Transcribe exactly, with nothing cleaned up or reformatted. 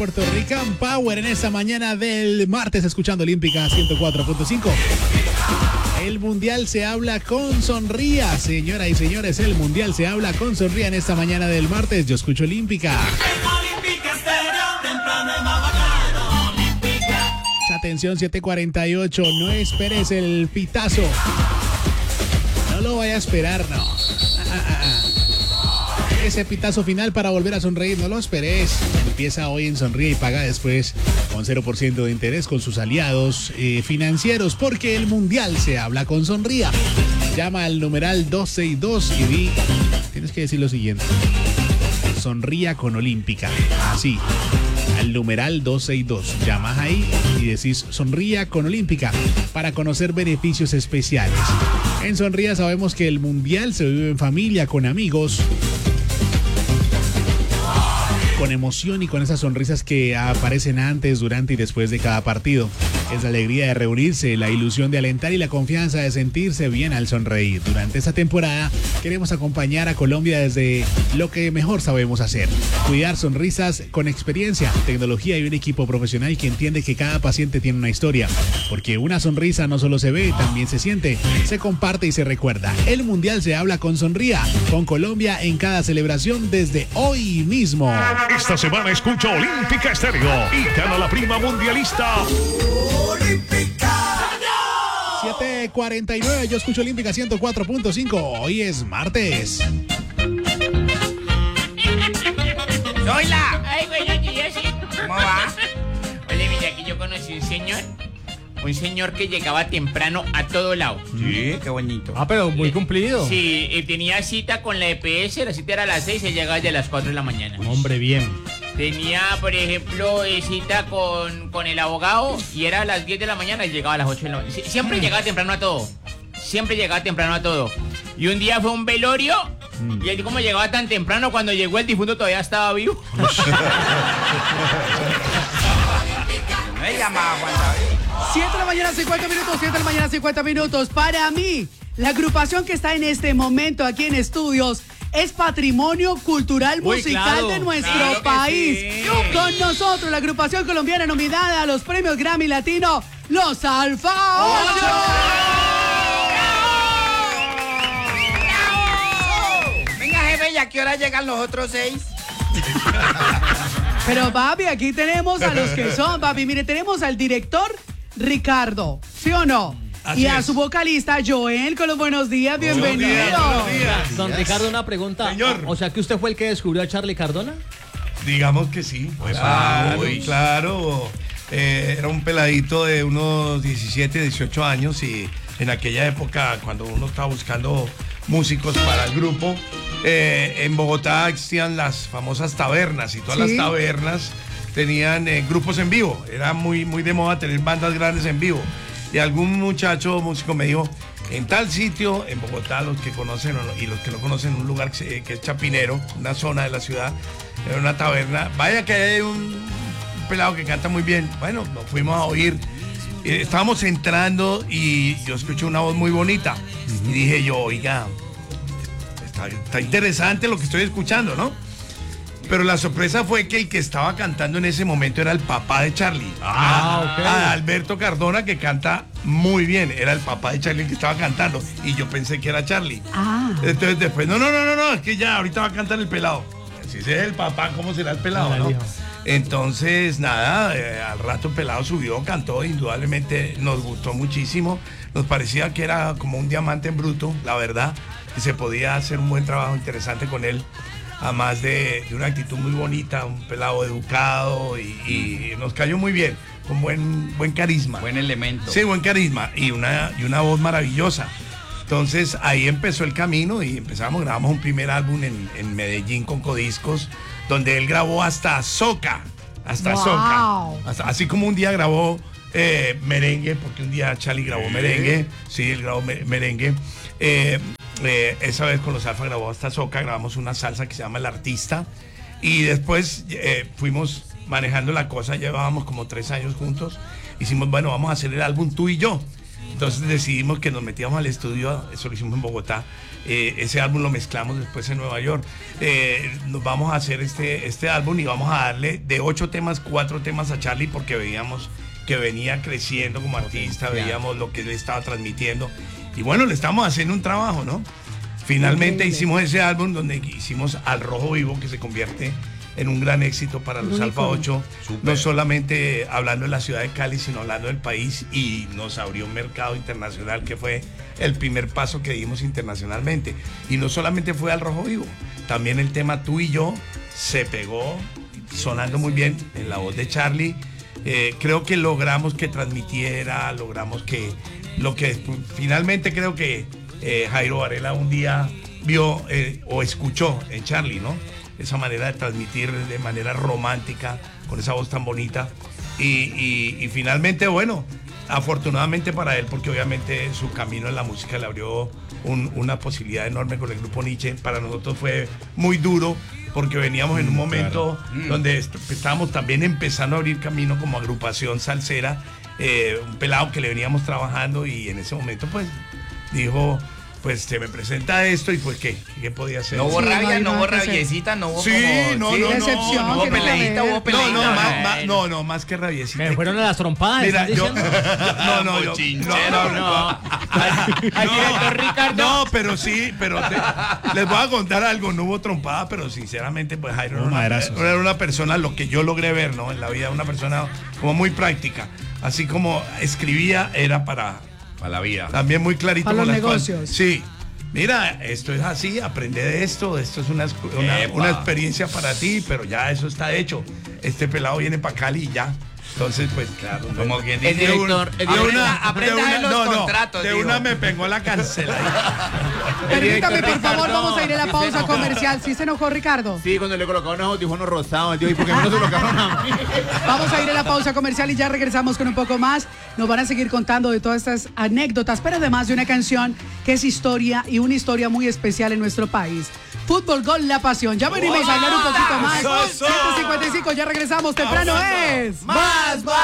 Puerto Rican Power en esta mañana del martes, escuchando Olímpica ciento cuatro punto cinco. El Mundial se habla con Sonría, señoras y señores, el Mundial se habla con Sonría en esta mañana del martes. Yo escucho Olímpica. Atención, siete cuarenta y ocho, no esperes el pitazo. No lo vaya a esperar, no. Ah, ah, ah. Ese pitazo final para volver a sonreír, no lo esperes. Empieza hoy en Sonríe y paga después con cero por ciento de interés con sus aliados eh, financieros, porque el Mundial se habla con Sonría. Llama al numeral dos seis dos y di, tienes que decir lo siguiente: Sonría con Olímpica. Así, al numeral dos seis dos. Llamas ahí y decís Sonría con Olímpica para conocer beneficios especiales. En Sonría sabemos que el Mundial se vive en familia, con amigos, con emoción y con esas sonrisas que aparecen antes, durante y después de cada partido. Es la alegría de reunirse, la ilusión de alentar y la confianza de sentirse bien al sonreír. Durante esta temporada queremos acompañar a Colombia desde lo que mejor sabemos hacer: cuidar sonrisas con experiencia, tecnología y un equipo profesional que entiende que cada paciente tiene una historia. Porque una sonrisa no solo se ve, también se siente, se comparte y se recuerda. El Mundial se habla con Sonría, con Colombia en cada celebración desde hoy mismo. Esta semana escucha Olímpica Estéreo y gana la prima mundialista Olímpica. siete cuarenta y nueve, yo escucho Olímpica ciento cuatro punto cinco. Hoy es martes. ¡Hola! Ay, buenos días, sí. ¿Cómo va? Oye, mira, aquí yo conocí un señor. Un señor que llegaba temprano a todo lado. Sí, qué bonito. Ah, pero muy cumplido. Sí, eh, tenía cita con la E P S, la cita era a las seis, y llegaba desde las cuatro de la mañana. Hombre, bien. Tenía, por ejemplo, eh, cita con, con el abogado y era a las diez de la mañana y llegaba a las ocho de la mañana. Sie- Siempre Mm. llegaba temprano a todo. Siempre llegaba temprano a todo. Y un día fue un velorio Mm. y él, como llegaba tan temprano, cuando llegó el difunto todavía estaba vivo. Me llamaba Juan David. siete de la mañana, cincuenta minutos, siete de la mañana, cincuenta minutos. Para mí, la agrupación que está en este momento aquí en estudios es patrimonio cultural Uy, musical claro, de nuestro claro que país. sí. Con nosotros, la agrupación colombiana nominada a los premios Grammy Latino, los Alfa ocho. Venga, jefe, ¿y a qué hora llegan los otros seis? Pero papi, aquí tenemos a los que son, papi. Mire, tenemos al director Ricardo, ¿sí o no? Así y a es. su vocalista Joel, con los buenos días, bienvenido. Buenos días. Don Ricardo, una pregunta. Señor. O sea, que usted fue el que descubrió a Charlie Cardona. Digamos que sí. Claro, claro. Eh, era un peladito de unos diecisiete, dieciocho años y en aquella época, cuando uno estaba buscando músicos para el grupo, eh, en Bogotá existían las famosas tabernas y todas Sí. las tabernas tenían eh, grupos en vivo. Era muy, muy de moda tener bandas grandes en vivo. Y algún muchacho músico me dijo: en tal sitio, en Bogotá, los que conocen o no- y los que no conocen, un lugar que, se- que es Chapinero, una zona de la ciudad, era una taberna, vaya que hay un pelado que canta muy bien. Bueno, nos fuimos a oír. Eh, estábamos entrando y yo escuché una voz muy bonita. Y dije yo, oiga, está, está interesante lo que estoy escuchando, ¿no? Pero la sorpresa fue que el que estaba cantando en ese momento era el papá de Charlie. Ah, ok. A Alberto Cardona, que canta muy bien. Era el papá de Charlie el que estaba cantando. Y yo pensé que era Charlie. Ah. Entonces después, no, no, no, no, no, es que ya ahorita va a cantar el pelado. Si ese es el papá, ¿cómo será el pelado, No la no? dijo. Entonces, nada, eh, al rato el pelado subió, cantó, indudablemente nos gustó muchísimo. Nos parecía que era como un diamante en bruto, la verdad, que se podía hacer un buen trabajo interesante con él. Además de, de una actitud muy bonita, un pelado educado y, y nos cayó muy bien, con buen, buen carisma. Buen elemento. Sí, buen carisma y una, y una voz maravillosa. Entonces ahí empezó el camino y empezamos, grabamos un primer álbum en, en Medellín con Codiscos, donde él grabó hasta soca, hasta Wow. soca. Hasta- así como un día grabó eh, merengue, porque un día Charlie grabó merengue, sí, él grabó me- merengue. Eh, eh, esa vez con los Alfa grabó hasta soca, grabamos una salsa que se llama El Artista y después eh, fuimos manejando la cosa, llevábamos como tres años juntos, hicimos, bueno, vamos a hacer el álbum Tú y Yo. Entonces decidimos que nos metíamos al estudio, eso lo hicimos en Bogotá. Eh, ese álbum lo mezclamos después en Nueva York. Eh, nos vamos a hacer este, este álbum y vamos a darle de ocho temas, cuatro temas a Charlie porque veíamos que venía creciendo como artista, veíamos lo que él estaba transmitiendo. Y bueno, le estamos haciendo un trabajo, ¿no? Finalmente hicimos ese álbum donde hicimos Al Rojo Vivo, que se convierte en un gran éxito para los Alfa ocho, no solamente hablando de la ciudad de Cali, sino hablando del país, y nos abrió un mercado internacional que fue el primer paso que dimos internacionalmente. Y no solamente fue Al Rojo Vivo, también el tema Tú y Yo se pegó sonando muy bien en la voz de Charlie. Eh, creo que logramos que transmitiera, logramos que lo que finalmente creo que eh, Jairo Varela un día vio eh, o escuchó en Charlie, ¿no? Esa manera de transmitir de manera romántica, con esa voz tan bonita. Y, y, y finalmente, bueno, afortunadamente para él, porque obviamente su camino en la música le abrió un, una posibilidad enorme con el grupo Nietzsche. Para nosotros fue muy duro, porque veníamos en un momento claro. donde estábamos también empezando a abrir camino como agrupación salsera, eh, un pelado que le veníamos trabajando, y en ese momento pues dijo... Pues se me presenta esto y pues qué, qué podía hacer. No hubo Sí, rabia, no, no no, hubo no, rabiecita, no hubo sí, como... no, sí, no, no, decepción, no, hubo que no peleita, ver. hubo peleita. No, no, más, Bueno. más- no, no, más que rabiecita. Me fueron a las trompadas. Mira, ¿estás yo, diciendo? yo- no, no, yo, Bochinchero, no, no, no. Al director Ricardo. no, pero sí, pero te- les voy a contar algo, no hubo trompada, pero sinceramente, pues Jairo era Hubo una, maderazos. era una persona, lo que yo logré ver, ¿no? En la vida, una persona como muy práctica, así como escribía, era para, Para la vida. también muy clarito Para con los las cosas. negocios. Sí. Mira, esto es así, aprende de esto, esto es una, escu- una, Epa. una experiencia para ti, pero ya eso está hecho. Este pelado viene para Cali y ya. Entonces, pues claro. Como quien de dice, un- director, de el una- director- aprenda de de una- los no, no, contratos, de digo. una me pegó la canceladita. Permítame, por favor, Ricardo, vamos a ir a la sí pausa se enojó. comercial. ¿Sí se enojó, Ricardo? Sí, cuando le colocaron unos audífonos rosados, el tío, ¿y por qué no se colocaron a mí? Vamos a ir a la pausa comercial y ya regresamos con un poco más. Nos van a seguir contando de todas estas anécdotas, pero además de una canción que es historia y una historia muy especial en nuestro país. Fútbol, gol, la pasión. Ya venimos a hablar un poquito más. ¡Eso, eso! siete cincuenta y cinco, ya regresamos. Temprano es... ¡Más, más!